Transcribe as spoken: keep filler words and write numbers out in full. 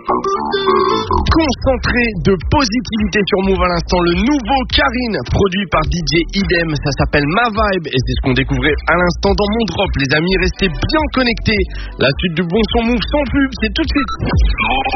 Concentré de positivité sur Move à l'instant, le nouveau Karine, produit par D J Idem, ça s'appelle Ma Vibe et c'est ce qu'on découvrait à l'instant dans mon drop. Les amis, restez bien connectés. La suite du bon son Move sans pub, c'est tout de suite.